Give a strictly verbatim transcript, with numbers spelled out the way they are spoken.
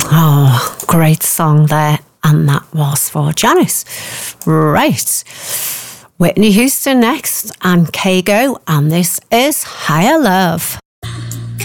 Oh, great song there. And that was for Janice. Right. Whitney Houston next and Kago. And this is Higher Love.